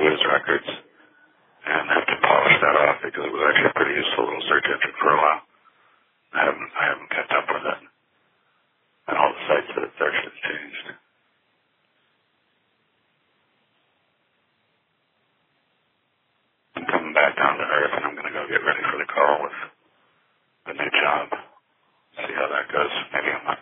Wiz records and have to polish that off because it was actually a pretty useful little search engine for a while.